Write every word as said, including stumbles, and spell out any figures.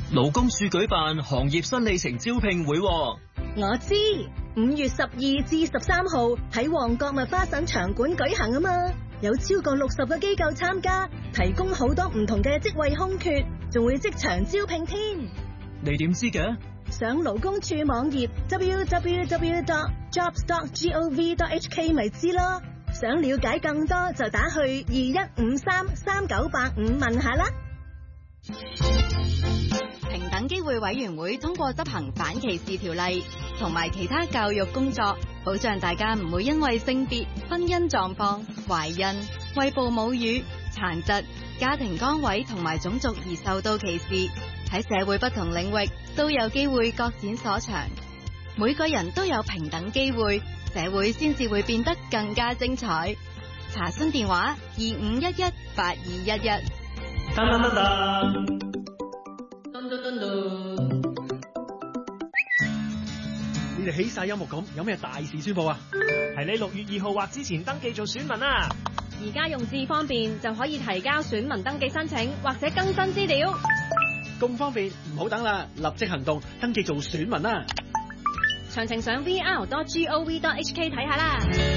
勞工處舉辦行業新里程招聘會。 我知，五月十二至十三號喺旺角麥花臣場館舉行啊嘛，有超過六十個機構參加，提供好多唔同嘅職位空缺，仲會即場招聘添。 你點知嘅？ 上勞工處網頁 double-u double-u double-u dot jobs dot gov dot h k 咪知咯。想了解更多就打去二一五三三九八五問下啦。 平等機會委員會通過執行反歧視條例同埋其他教育工作，保障大家唔會因為性別、婚姻狀況、懷孕、餵哺母乳、殘疾、家庭崗位同埋種族而受到歧視。喺社會不同領域都有機會各展所長，每個人都有平等機會，社會先至會變得更加精彩。查詢電話二五一一八二一一。 噔噔噔噔， 噔噔噔噔。 你哋起晒音樂咁，有咩大事宣佈啊？ 係你六月二號或之前登記做選民啊！ 而家用智方便就可以提交選民登記申請或者更新資料。 咁方便，唔好等啦，立即行動，登記做選民啦！ 詳情上 v r dot gov dot h k 睇下啦。